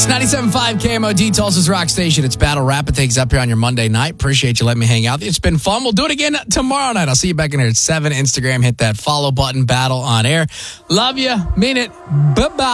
It's 97.5 KMOD, Tulsa's Rock Station. It's Battle wrapping things up here on your Monday night. Appreciate you letting me hang out. It's been fun. We'll do it again tomorrow night. I'll see you back in here at 7. Instagram, hit that follow button, Battle on Air. Love you. Mean it. Bye-bye.